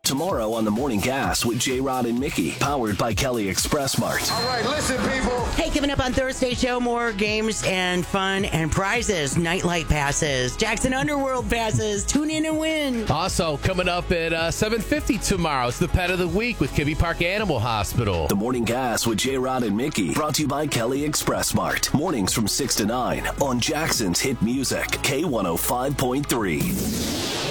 Tomorrow on The Morning Gas with J-Rod and Mickey, powered by Kelly Express Mart. All right, listen, people. Hey, coming up on Thursday's show, more games and fun and prizes. Nightlight passes, Jackson Underworld passes. Tune in and win. Also, coming up at 7:50 tomorrow, it's the Pet of the Week with Kibbe Park Animal Hospital. The Morning Gas with J-Rod and Mickey, brought to you by Kelly Express Mart. Mornings from 6 to 9 on Jackson's Hit Music, K105.3.